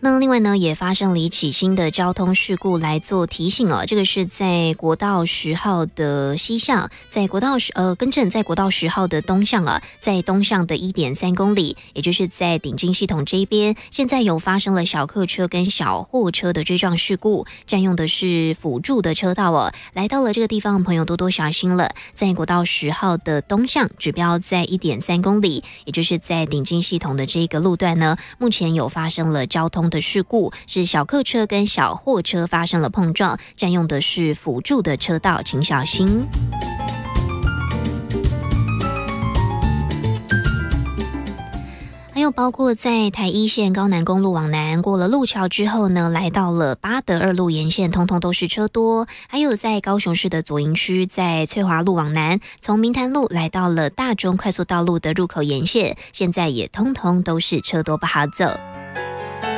那另外呢，也发生了一起新的交通事故来做提醒哦。这个是在国道10号的西向，在国道10号的东向啊，在东向的 1.3 公里，也就是在顶金系统这一边，现在有发生了小客车跟小货车的追撞事故，占用的是辅助的车道哦。来到了这个地方的朋友多多小心了，在国道10号的东向，指标在 1.3 公里，也就是在顶金系统的这个路段呢，目前有发生了交通的事故，是小客车跟小货车发生了碰撞，占用的是辅助的车道，请小心。还有包括在台一线高南公路往南过了路桥之后呢，来到了八德2路沿线，通通都是车多。还有在高雄市的左营区，在翠华路往南，从明潭路来到了大中快速道路的入口沿线，现在也通通都是车多不好走。